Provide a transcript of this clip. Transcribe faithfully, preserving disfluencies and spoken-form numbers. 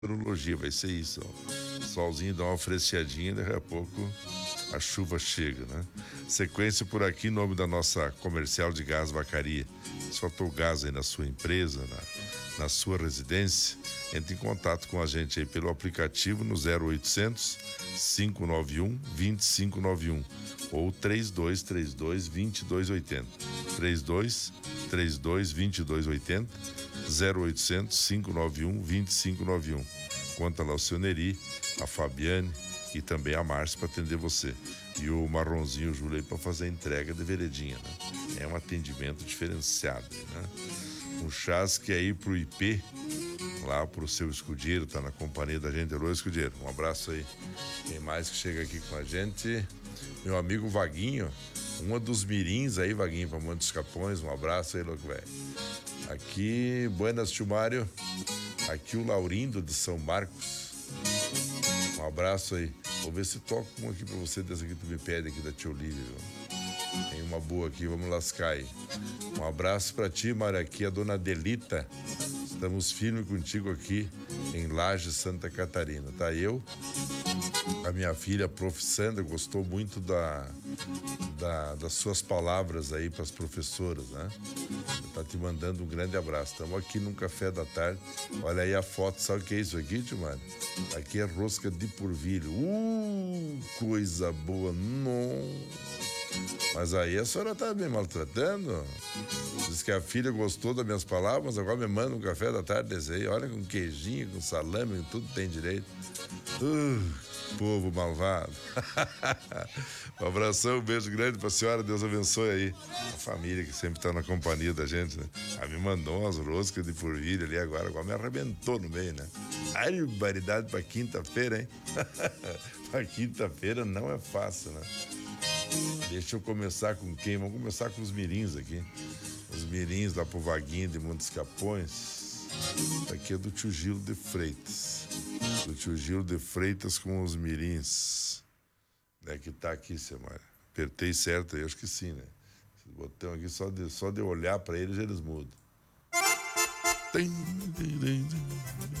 Meteorologia, vai ser isso, ó. Solzinho dá uma fresqueadinha, daqui a pouco a chuva chega, né? Sequência por aqui, em nome da nossa comercial de gás Vacaria. Se faltou gás aí na sua empresa, na, na sua residência, entre em contato com a gente aí pelo aplicativo no zero oitocentos, cinco nove um, dois cinco nove um ou três dois três dois, dois dois oito zero. três dois três dois, dois dois oito zero, zero oitocentos, cinco nove um, dois cinco nove um. Conta lá o seu Neri, a Fabiane e também a Márcia para atender você. E o Marronzinho, o Júlio aí para fazer a entrega de veredinha, né? É um atendimento diferenciado, né? Um chasque aí pro I P, lá pro seu escudeiro, tá na companhia da gente. Alô, escudeiro, um abraço aí. Quem mais que chega aqui com a gente? Meu amigo Vaguinho, uma dos mirins aí, Vaguinho, para Montes Capões, um abraço aí, louco velho. Aqui, Buenas Chumário, aqui o Laurindo de São Marcos, um abraço aí. Vou ver se toco um aqui pra você, dessa aqui que tu me pede aqui da tia Olívia, viu? Tem uma boa aqui, vamos lascar aí. Um abraço pra ti, Mário, aqui a dona Delita. Estamos firmes contigo aqui em Laje, Santa Catarina, tá? Eu, a minha filha, a prof. Sandra, gostou muito da, da, das suas palavras aí para as professoras, né? Tá te mandando um grande abraço. Estamos aqui num café da tarde. Olha aí a foto, sabe o que é isso aqui, tio Mário? Aqui é rosca de porvilho. Uh, coisa boa, não. Mas aí a senhora tá me maltratando. Diz que a filha gostou das minhas palavras, agora me manda um café da tarde desse aí. Olha, com queijinho, com salame, tudo tem direito. Uh, povo malvado. Um abração, um beijo grande pra senhora, Deus abençoe aí. A família que sempre tá na companhia da gente, né? Ela me mandou umas roscas de porvilho ali agora, agora me arrebentou no meio, né? Ai, barbaridade pra quinta-feira, hein? Pra quinta-feira não é fácil, né? Deixa eu começar com quem? Vamos começar com os mirins aqui. Os mirins lá pro Vaguinho de Montes Capões. Aqui é do tio Gilo de Freitas. Do tio Gilo de Freitas com os mirins. Né, que tá aqui, Semara. Apertei certo aí, acho que sim, né? Esse botão aqui, só de, só de olhar pra eles, eles mudam.